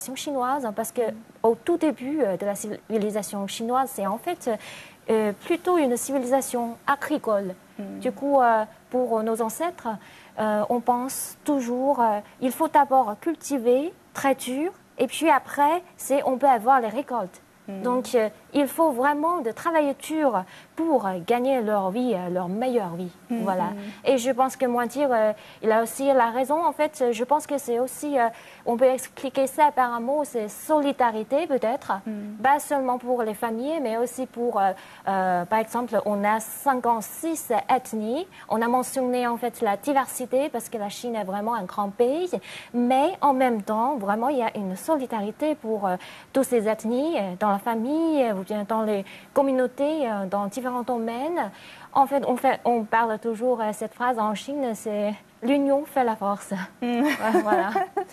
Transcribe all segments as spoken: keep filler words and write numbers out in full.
chinoise, parce que au tout début de la civilisation chinoise, c'est en fait euh, plutôt une civilisation agricole. Mm. Du coup, euh, pour nos ancêtres, euh, on pense toujours euh, il faut d'abord cultiver très dur, et puis après, c'est on peut avoir les récoltes. Mm. Donc, euh, il faut vraiment de travailler dur pour euh, gagner leur vie, euh, leur meilleure vie. Mm. Voilà. Et je pense que Moundir, euh, il a aussi la raison. En fait, je pense que c'est aussi, euh, on peut expliquer ça par un mot, c'est solidarité peut-être. Mm. Pas seulement pour les familles, mais aussi pour, euh, euh, par exemple, on a cinquante-six ethnies. On a mentionné en fait la diversité parce que la Chine est vraiment un grand pays. Mais en même temps, vraiment, il y a une solidarité pour euh, toutes ces ethnies dans la famille ou bien dans les communautés, dans différents domaines. En fait, on, fait, on parle toujours cette phrase en Chine, c'est l'union fait la force. Mm. Voilà.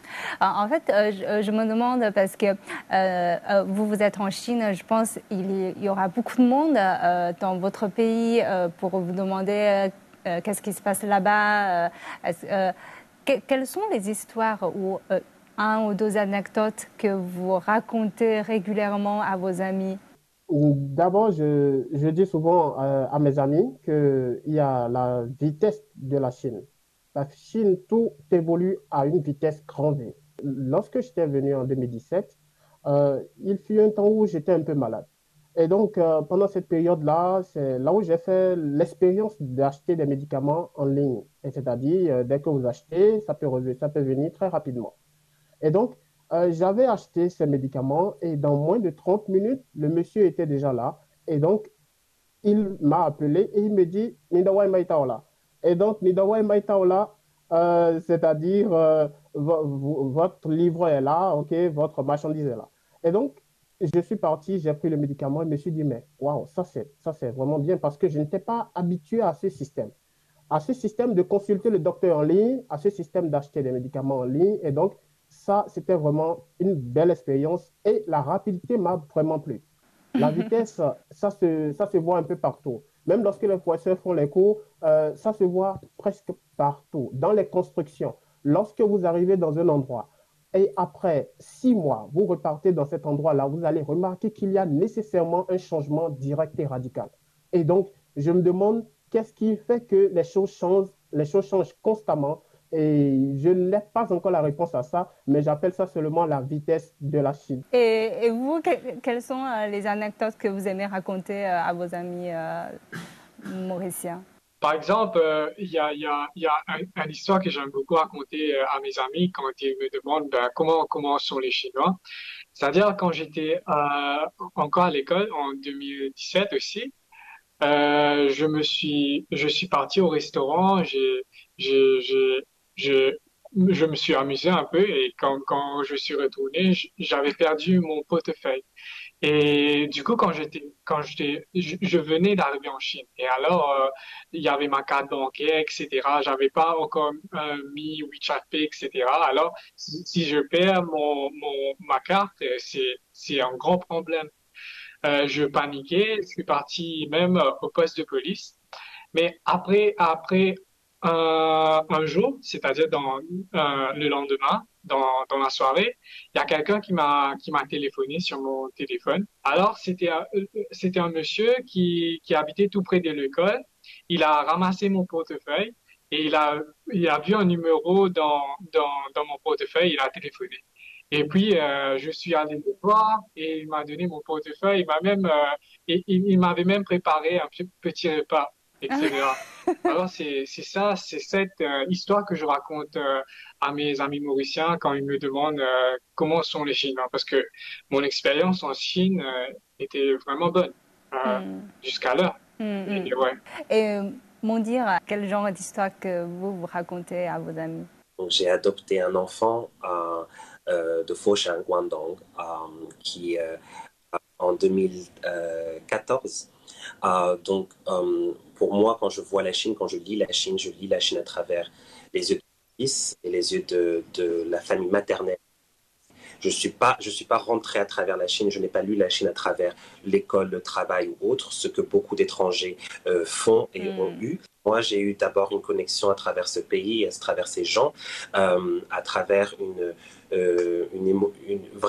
En fait, je, je me demande parce que euh, vous, vous êtes en Chine, je pense qu'il y aura beaucoup de monde euh, dans votre pays euh, pour vous demander euh, qu'est-ce qui se passe là-bas. Euh, euh, que, quelles sont les histoires ou euh, un ou deux anecdotes que vous racontez régulièrement à vos amis? D'abord, je, je dis souvent euh, à mes amis qu'il y a la vitesse de la Chine. La Chine, tout évolue à une vitesse grand V. Lorsque j'étais venu en deux mille dix-sept, euh, il fut un temps où j'étais un peu malade. Et donc, euh, pendant cette période-là, c'est là où j'ai fait l'expérience d'acheter des médicaments en ligne. Et c'est-à-dire, euh, dès que vous achetez, ça peut, ça peut venir très rapidement. Et donc, euh, j'avais acheté ces médicaments et dans moins de trente minutes, le monsieur était déjà là. Et donc, il m'a appelé et il me dit « Nidawai Maitaola ». Et donc, Nidawai Maitaola, euh, c'est-à-dire euh, vo votre livre est là, ok, votre marchandise est là. Et donc, je suis parti, j'ai pris le médicament et me suis dit « Mais waouh, ça c'est vraiment bien parce que je n'étais pas habitué à ce système. » à ce système de consulter le docteur en ligne, à ce système d'acheter des médicaments en ligne. Et donc, ça, c'était vraiment une belle expérience et la rapidité m'a vraiment plu. La vitesse, ça se, ça se voit un peu partout. Même lorsque les professeurs font les cours, euh, ça se voit presque partout. Dans les constructions, lorsque vous arrivez dans un endroit et après six mois, vous repartez dans cet endroit-là, vous allez remarquer qu'il y a nécessairement un changement direct et radical. Et donc, je me demande qu'est-ce qui fait que les choses changent, les choses changent constamment. Et je n'ai pas encore la réponse à ça, mais j'appelle ça seulement la vitesse de la Chine. Et, et vous, que, quelles sont les anecdotes que vous aimez raconter à vos amis euh, mauriciens? Par exemple, il euh, y a, y a, y a un, une histoire que j'aime beaucoup raconter à mes amis quand ils me demandent ben, comment, comment sont les Chinois. C'est-à-dire quand j'étais euh, encore à l'école en deux mille dix-sept aussi, euh, je me suis, je suis parti au restaurant, j'ai, j'ai, j'ai, j'ai, je me suis amusé un peu et quand, quand je suis retourné, j'avais perdu mon portefeuille. Et du coup, quand j'étais, quand j'étais, je, je venais d'arriver en Chine. Et alors, euh, il y avait ma carte bancaire, et cetera. J'avais pas encore euh, mis WeChat Pay, et cetera. Alors, si, si je perds mon, mon, ma carte, c'est, c'est un grand problème. Euh, je paniquais, je suis parti même euh, au poste de police. Mais après, après un, un jour, c'est-à-dire dans euh, le lendemain, dans, dans la soirée, il y a quelqu'un qui m'a qui m'a téléphoné sur mon téléphone. Alors c'était un, c'était un monsieur qui qui habitait tout près de l'école. Il a ramassé mon portefeuille et il a il a vu un numéro dans dans dans mon portefeuille. Il a téléphoné. Et puis, euh, je suis allé le voir et il m'a donné mon portefeuille. Il m'a même, euh, il, il m'avait même préparé un petit repas, et cetera. Alors, c'est, c'est ça, c'est cette euh, histoire que je raconte euh, à mes amis mauriciens quand ils me demandent euh, comment sont les Chinois. Parce que mon expérience en Chine euh, était vraiment bonne euh, mm. jusqu'à l'heure. Mm, et, ouais. et Moundir, quel genre d'histoire que vous, vous racontez à vos amis? J'ai adopté un enfant euh, euh, de Foshan, Guangdong, euh, qui euh, en deux mille quatorze. Euh, donc, euh, pour moi, quand je vois la Chine, quand je lis la Chine, je lis la Chine à travers les yeux de mon fils et les yeux de, de la famille maternelle. Je ne suis pas, je suis pas rentré à travers la Chine, je n'ai pas lu la Chine à travers l'école, le travail ou autre, ce que beaucoup d'étrangers euh, font et mm. ont eu. Moi, j'ai eu d'abord une connexion à travers ce pays, à travers ces gens, euh, à travers une, euh, une, émo- une